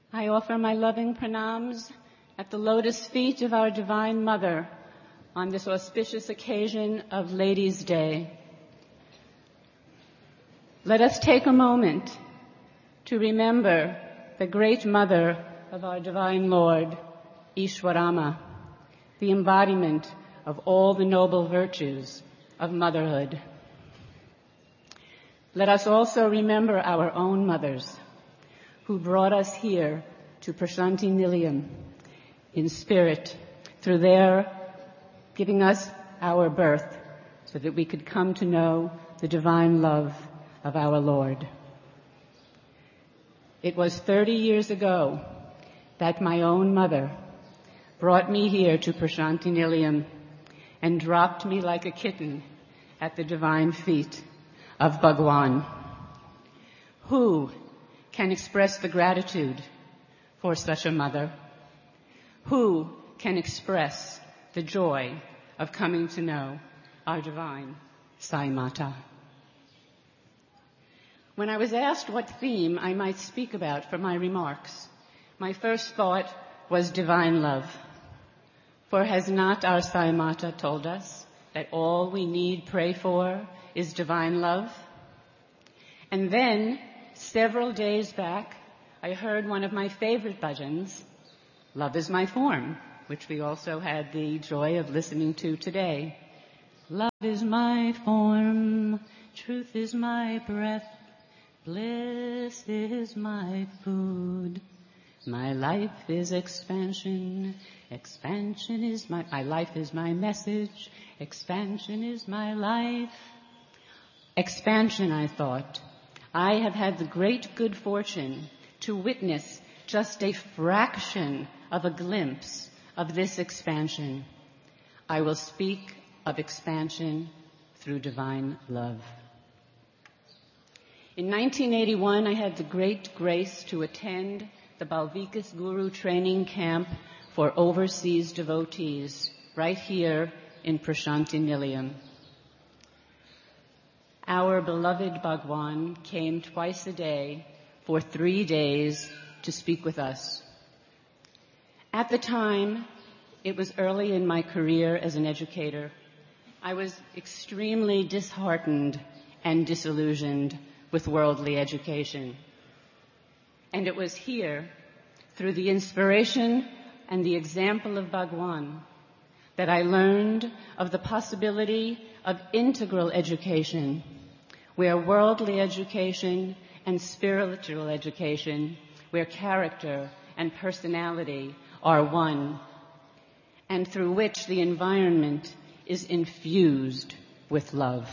I offer my loving pranams at the lotus feet of our Divine Mother on this auspicious occasion of Ladies' Day. Let us take a moment to remember the great mother of our Divine Lord, Ishwarama, the embodiment of all the noble virtues of motherhood. Let us also remember our own mothers who brought us here to Prashanti Nilayam in spirit through their giving us our birth so that we could come to know the divine love of our Lord. It was 30 years ago that my own mother brought me here to Prashanti Nilayam and dropped me like a kitten at the divine feet of Bhagwan. Who can express the gratitude for such a mother? Who can express the joy of coming to know our divine Sai Mata? When I was asked what theme I might speak about for my remarks, my first thought was divine love. For has not our Sai Mata told us that all we need pray for is divine love? And then, several days back, I heard one of my favorite bhajans, Love is My Form, which we also had the joy of listening to today. Love is my form, truth is my breath, bliss is my food. My life is expansion, expansion is my life is my message, expansion is my life. Expansion, I thought. I have had the great good fortune to witness just a fraction of a glimpse of this expansion. I will speak of expansion through divine love. In 1981, I had the great grace to attend the Balvikas Guru Training Camp for overseas devotees right here in Prashanti Nilayam. Our beloved Bhagwan came twice a day for 3 days to speak with us. At the time, it was early in my career as an educator. I was extremely disheartened and disillusioned with worldly education. And it was here, through the inspiration and the example of Bhagwan, that I learned of the possibility of integral education, where worldly education and spiritual education, where character and personality are one, and through which the environment is infused with love.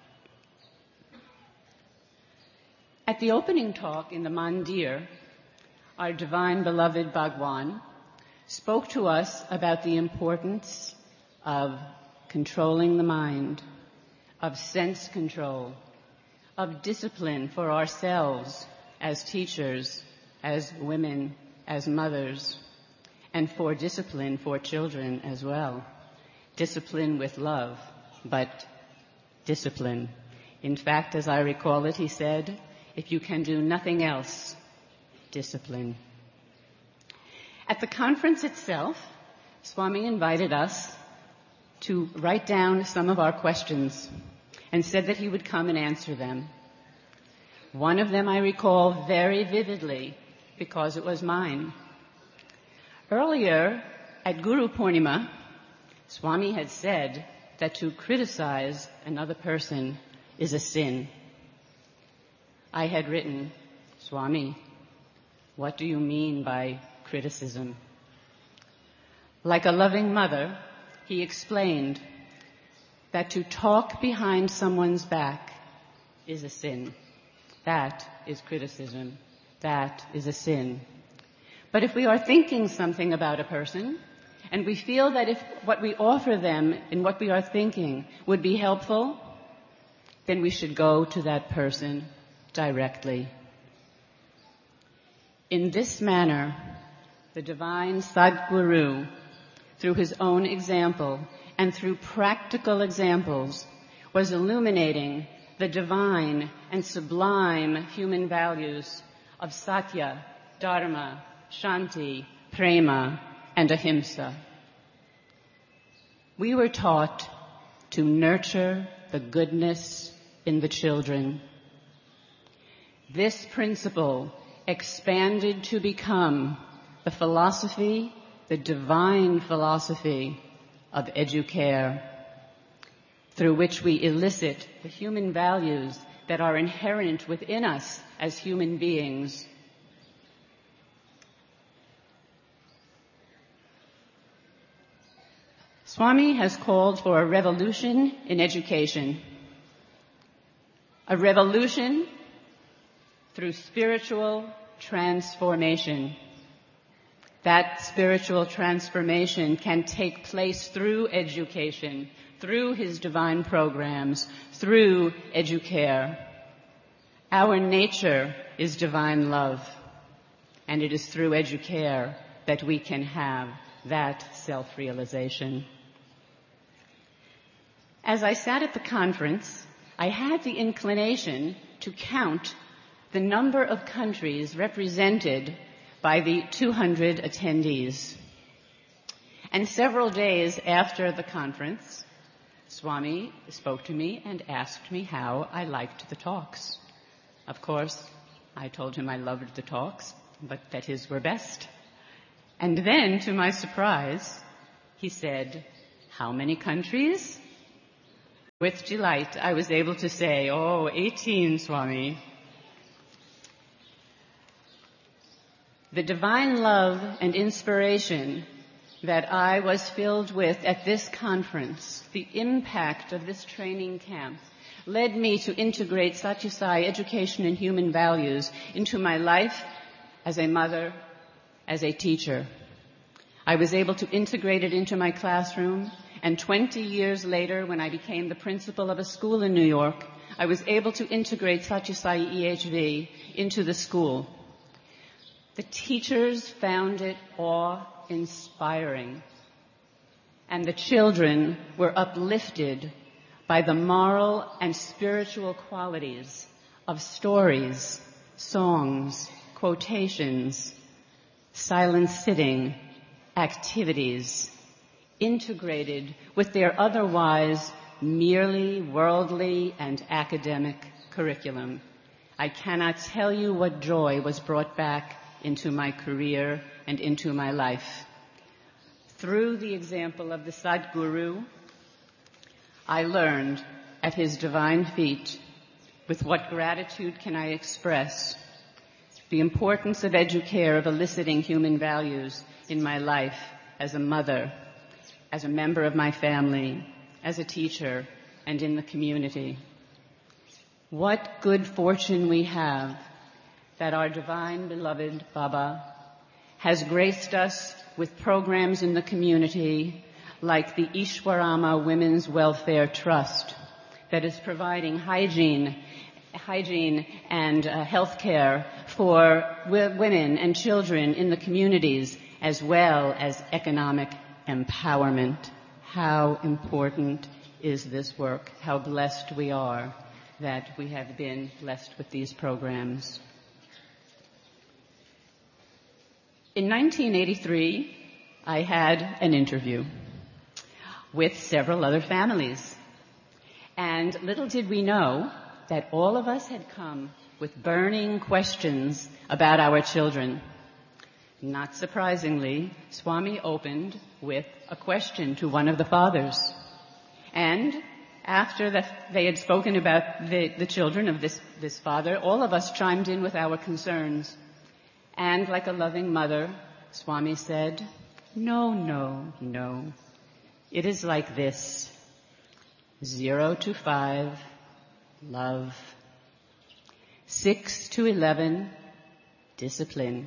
At the opening talk in the Mandir, our divine beloved Bhagwan spoke to us about the importance of controlling the mind, of sense control, of discipline for ourselves as teachers, as women, as mothers, and for discipline for children as well. Discipline with love, but discipline. In fact, as I recall it, he said, if you can do nothing else, discipline. At the conference itself, Swami invited us to write down some of our questions and said that he would come and answer them. One of them I recall very vividly because it was mine. Earlier at Guru Purnima, Swami had said that to criticize another person is a sin. I had written, Swami, what do you mean by criticism? Like a loving mother, he explained that to talk behind someone's back is a sin. That is criticism. That is a sin. But if we are thinking something about a person, and we feel that if what we offer them in what we are thinking would be helpful, then we should go to that person directly. In this manner, the divine Sadguru, through his own example and through practical examples, was illuminating the divine and sublime human values of Satya, Dharma, Shanti, Prema, and Ahimsa. We were taught to nurture the goodness in the children. This principle expanded to become the philosophy, the divine philosophy of Educare, through which we elicit the human values that are inherent within us as human beings. Swami has called for a revolution in education, a revolution through spiritual transformation. That spiritual transformation can take place through education, through his divine programs, through Educare. Our nature is divine love, and it is through Educare that we can have that self-realization. As I sat at the conference, I had the inclination to count the number of countries represented by the 200 attendees. And several days after the conference, Swami spoke to me and asked me how I liked the talks. Of course, I told him I loved the talks, but that his were best. And then, to my surprise, he said, "How many countries?" With delight, I was able to say, 18, Swami. The divine love and inspiration that I was filled with at this conference, the impact of this training camp, led me to integrate Satyasai education and human values into my life as a mother, as a teacher. I was able to integrate it into my classroom, and 20 years later, when I became the principal of a school in New York, I was able to integrate Satyasai EHV into the school. The teachers found it awe-inspiring, and the children were uplifted by the moral and spiritual qualities of stories, songs, quotations, silent sitting, activities, integrated with their otherwise merely worldly and academic curriculum. I cannot tell you what joy was brought back into my career and into my life. Through the example of the Sadguru, I learned at his divine feet, with what gratitude can I express, the importance of Educare, of eliciting human values in my life as a mother, as a member of my family, as a teacher, and in the community. What good fortune we have that our divine beloved Baba has graced us with programs in the community like the Ishwarama Women's Welfare Trust that is providing hygiene and health care for women and children in the communities, as well as economic empowerment. How important is this work? How blessed we are that we have been blessed with these programs. In 1983, I had an interview with several other families. And little did we know that all of us had come with burning questions about our children. Not surprisingly, Swami opened with a question to one of the fathers. And after they had spoken about the children of this father, all of us chimed in with our concerns. And like a loving mother, Swami said, "No, no, no. It is like this. 0 to 5, love. 6 to 11, discipline.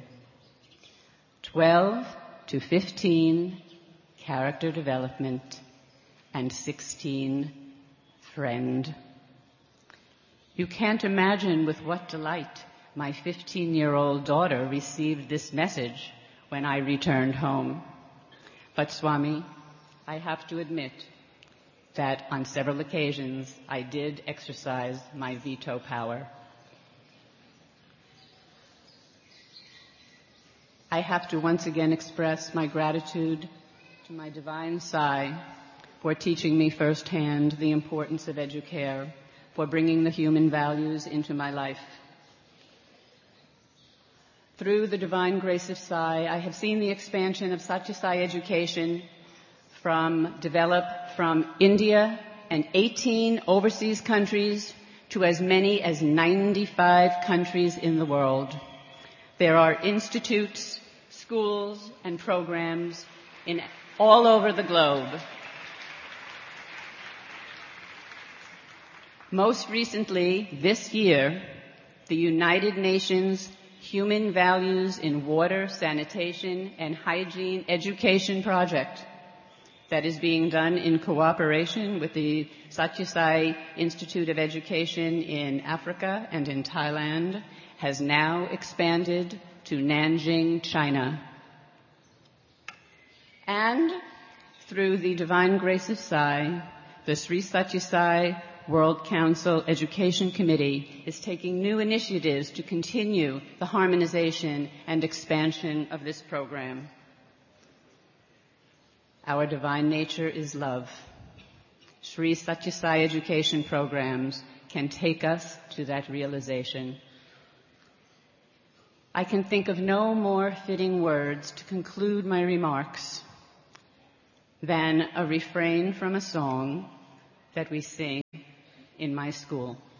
12 to 15, character development. And 16, friend." You can't imagine with what delight my 15-year-old daughter received this message when I returned home. But Swami, I have to admit that on several occasions I did exercise my veto power. I have to once again express my gratitude to my divine Sai for teaching me firsthand the importance of educare, for bringing the human values into my life. Through the divine grace of Sai, I have seen the expansion of Satya Sai education develop from India and 18 overseas countries to as many as 95 countries in the world. There are institutes, schools, and programs all over the globe. Most recently, this year, the United Nations Human Values in Water, Sanitation, and Hygiene Education Project that is being done in cooperation with the Satya Sai Institute of Education in Africa and in Thailand has now expanded to Nanjing, China. And through the divine grace of Sai, the Sri Satya Sai World Council Education Committee is taking new initiatives to continue the harmonization and expansion of this program. Our divine nature is love. Sri Satya Sai education programs can take us to that realization. I can think of no more fitting words to conclude my remarks than a refrain from a song that we sing in my school.